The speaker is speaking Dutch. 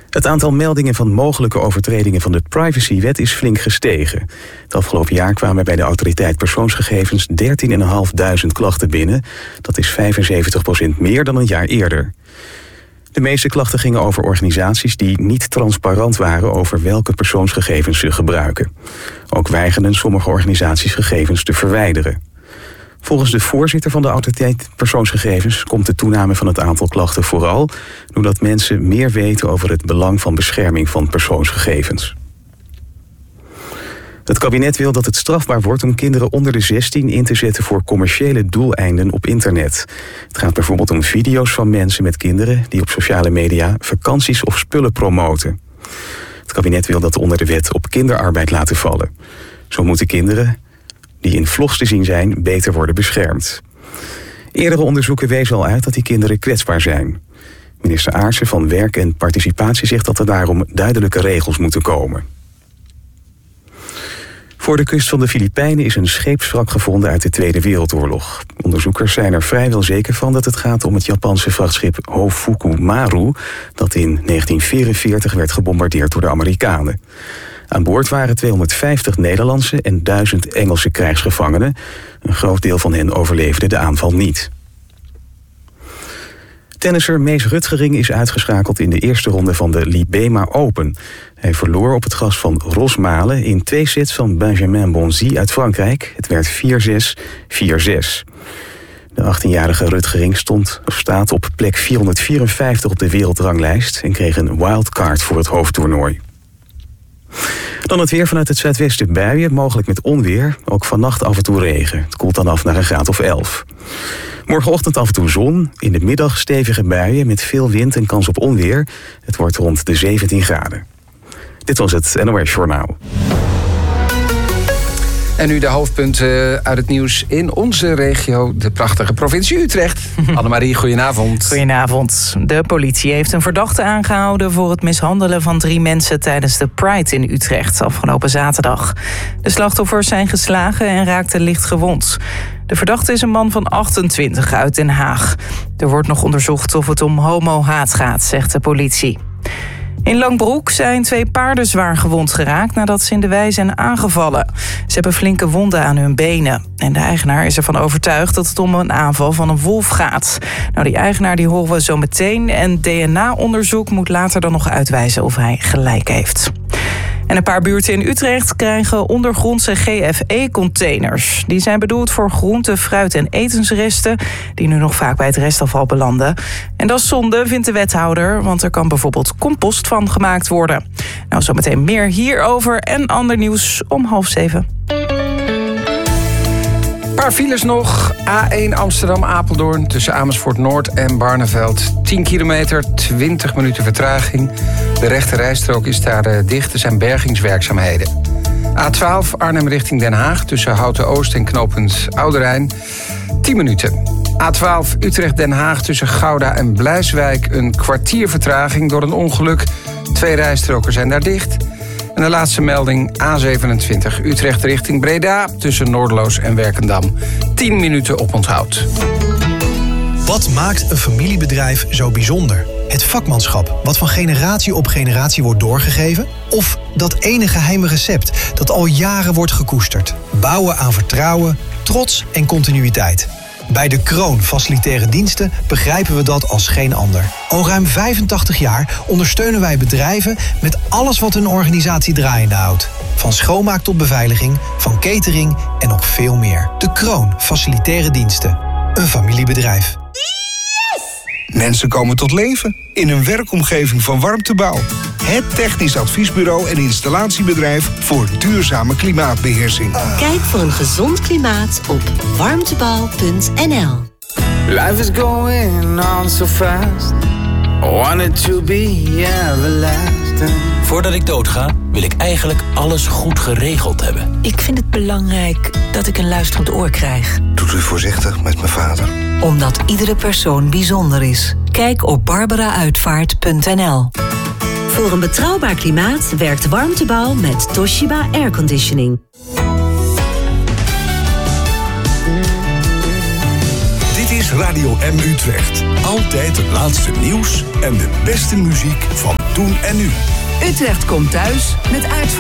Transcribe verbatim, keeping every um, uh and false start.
Het aantal meldingen van mogelijke overtredingen van de privacywet is flink gestegen. Het afgelopen jaar kwamen bij de autoriteit persoonsgegevens dertienduizend klachten binnen. Dat is vijfenzeventig procent meer dan een jaar eerder. De meeste klachten gingen over organisaties die niet transparant waren over welke persoonsgegevens ze gebruiken. Ook weigerden sommige organisaties gegevens te verwijderen. Volgens de voorzitter van de autoriteit persoonsgegevens komt de toename van het aantal klachten vooral doordat mensen meer weten over het belang van bescherming van persoonsgegevens. Het kabinet wil dat het strafbaar wordt om kinderen onder de zestien in te zetten voor commerciële doeleinden op internet. Het gaat bijvoorbeeld om video's van mensen met kinderen die op sociale media vakanties of spullen promoten. Het kabinet wil dat onder de wet op kinderarbeid laten vallen. Zo moeten kinderen die in vlogs te zien zijn beter worden beschermd. Eerdere onderzoeken wezen al uit dat die kinderen kwetsbaar zijn. Minister Aartsen van Werk en Participatie zegt dat er daarom duidelijke regels moeten komen. Voor de kust van de Filipijnen is een scheepswrak gevonden uit de Tweede Wereldoorlog. Onderzoekers zijn er vrijwel zeker van dat het gaat om het Japanse vrachtschip Hofuku Maru, dat in negentien vierenveertig werd gebombardeerd door de Amerikanen. Aan boord waren tweehonderdvijftig Nederlandse en duizend Engelse krijgsgevangenen. Een groot deel van hen overleefde de aanval niet. Tennisser Mees Rutgering is uitgeschakeld in de eerste ronde van de Libema Open. Hij verloor op het gras van Rosmalen in twee sets van Benjamin Bonzi uit Frankrijk. Het werd vier zes, vier zes. De achttienjarige Rutgering stond of staat op plek vierhonderdvierenvijftig op de wereldranglijst en kreeg een wildcard voor het hoofdtoernooi. Dan het weer vanuit het zuidwesten buien, mogelijk met onweer. Ook vannacht af en toe regen. Het koelt dan af naar een graad of elf. Morgenochtend af en toe zon. In de middag stevige buien met veel wind en kans op onweer. Het wordt rond de zeventien graden. Dit was het N O S Journaal. En nu de hoofdpunten uit het nieuws in onze regio, de prachtige provincie Utrecht. Annemarie, goedenavond. Goedenavond. De politie heeft een verdachte aangehouden voor het mishandelen van drie mensen tijdens de Pride in Utrecht afgelopen zaterdag. De slachtoffers zijn geslagen en raakten licht gewond. De verdachte is een man van achtentwintig uit Den Haag. Er wordt nog onderzocht of het om homo-haat gaat, zegt de politie. In Langbroek zijn twee paarden zwaar gewond geraakt nadat ze in de wei zijn aangevallen. Ze hebben flinke wonden aan hun benen. En de eigenaar is ervan overtuigd dat het om een aanval van een wolf gaat. Nou, die eigenaar die horen we zo meteen. En D N A-onderzoek moet later dan nog uitwijzen of hij gelijk heeft. En een paar buurten in Utrecht krijgen ondergrondse G F E-containers. Die zijn bedoeld voor groente, fruit en etensresten die nu nog vaak bij het restafval belanden. En dat is zonde, vindt de wethouder, want er kan bijvoorbeeld compost van gemaakt worden. Nou, zometeen meer hierover en ander nieuws om half zeven. Een paar files nog. A één Amsterdam-Apeldoorn tussen Amersfoort Noord en Barneveld. tien kilometer, twintig minuten vertraging. De rechte rijstrook is daar uh, dicht. Er zijn bergingswerkzaamheden. A twaalf Arnhem richting Den Haag tussen Houten-Oost en knooppunt Oude Rijn. tien minuten. A twaalf Utrecht-Den Haag tussen Gouda en Blijswijk. Een kwartier vertraging door een ongeluk. Twee rijstroken zijn daar dicht. En de laatste melding, A zevenentwintig Utrecht richting Breda tussen Noordloos en Werkendam. tien minuten oponthoud. Wat maakt een familiebedrijf zo bijzonder? Het vakmanschap, wat van generatie op generatie wordt doorgegeven? Of dat ene geheime recept dat al jaren wordt gekoesterd? Bouwen aan vertrouwen, trots en continuïteit. Bij De Kroon Facilitaire Diensten begrijpen we dat als geen ander. Al ruim vijfentachtig jaar ondersteunen wij bedrijven met alles wat hun organisatie draaiende houdt. Van schoonmaak tot beveiliging, van catering en nog veel meer. De Kroon Facilitaire Diensten. Een familiebedrijf. Mensen komen tot leven in een werkomgeving van Warmtebouw. Het technisch adviesbureau en installatiebedrijf voor duurzame klimaatbeheersing. Kijk voor een gezond klimaat op warmtebouw punt n l. Life is going on so fast. I want it to be everlasting. Voordat ik doodga, wil ik eigenlijk alles goed geregeld hebben. Ik vind het belangrijk dat ik een luisterend oor krijg. Doet u voorzichtig met mijn vader. Omdat iedere persoon bijzonder is. Kijk op barbara uitvaart punt n l. Voor een betrouwbaar klimaat werkt Warmtebouw met Toshiba Airconditioning. Dit is Radio M Utrecht. Altijd het laatste nieuws en de beste muziek van toen en nu. Utrecht komt thuis met uitvaart.